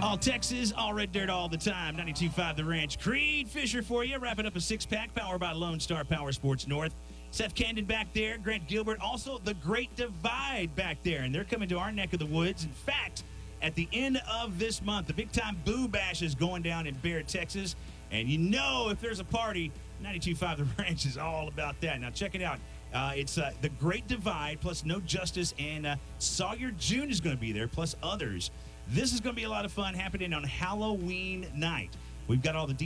All Texas, all red dirt all the time. 92.5 The Ranch. Creed Fisher for you, wrapping up a six-pack powered by Lone Star Power Sports North. Seth Camden back there, Grant Gilbert, also the Great Divide back there, and they're coming to our neck of the woods. In fact, at the end of this month, the big-time Boo Bash is going down in Bear, Texas, and you know if there's a party, 92.5 The Ranch is all about that. Now, check it out. It's the Great Divide plus No Justice, and Sawyer June is going to be there, plus others. This is going to be a lot of fun happening on Halloween night. We've got all the